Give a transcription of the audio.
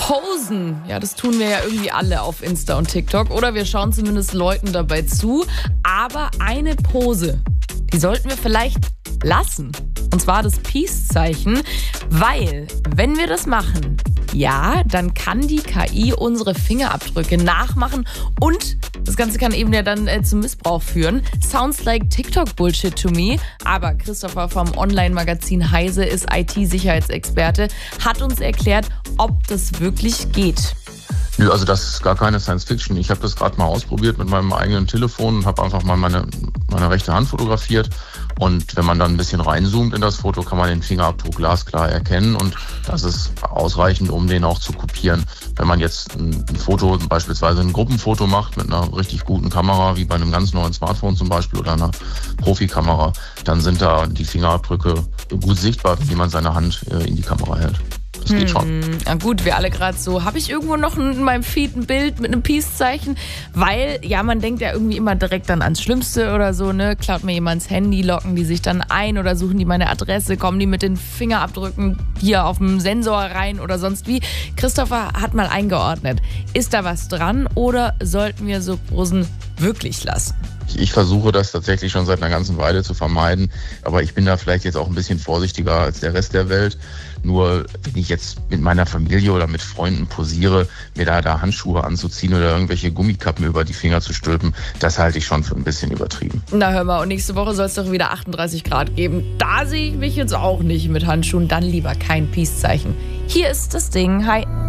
Posen, ja, das tun wir ja irgendwie alle auf Insta und TikTok. Oder wir schauen zumindest Leuten dabei zu. Aber eine Pose, die sollten wir vielleicht lassen. Und zwar das Peace-Zeichen. Weil, wenn wir das machen, ja, dann kann die KI unsere Fingerabdrücke nachmachen und das Ganze kann eben ja dann zum Missbrauch führen. Sounds like TikTok-Bullshit to me. Aber Christopher vom Online-Magazin Heise ist IT-Sicherheitsexperte, hat uns erklärt, ob das wirklich geht. Nö, also das ist gar keine Science-Fiction. Ich habe das gerade mal ausprobiert mit meinem eigenen Telefon und habe einfach mal meine rechte Hand fotografiert. Und wenn man dann ein bisschen reinzoomt in das Foto, kann man den Fingerabdruck glasklar erkennen. Und das ist ausreichend, um den auch zu kopieren. Wenn man jetzt ein Foto, beispielsweise ein Gruppenfoto macht mit einer richtig guten Kamera, wie bei einem ganz neuen Smartphone zum Beispiel oder einer Profikamera, dann sind da die Fingerabdrücke gut sichtbar, wie man seine Hand in die Kamera hält. Das geht schon. Na gut, wir alle gerade so. Habe ich irgendwo noch in meinem Feed ein Bild mit einem Peace-Zeichen? Weil, ja, man denkt ja irgendwie immer direkt dann ans Schlimmste oder so, ne? Klaut mir jemand das Handy, locken die sich dann ein oder suchen die meine Adresse, kommen die mit den Fingerabdrücken hier auf dem Sensor rein oder sonst wie. Christopher hat mal eingeordnet. Ist da was dran oder sollten wir so Posen wirklich lassen? Ich versuche das tatsächlich schon seit einer ganzen Weile zu vermeiden, aber ich bin da vielleicht jetzt auch ein bisschen vorsichtiger als der Rest der Welt. Nur wenn ich jetzt mit meiner Familie oder mit Freunden posiere, mir da Handschuhe anzuziehen oder irgendwelche Gummikappen über die Finger zu stülpen, das halte ich schon für ein bisschen übertrieben. Na hör mal, und nächste Woche soll es doch wieder 38 Grad geben. Da sehe ich mich jetzt auch nicht mit Handschuhen, dann lieber kein Peace-Zeichen. Hier ist das Ding. Hi.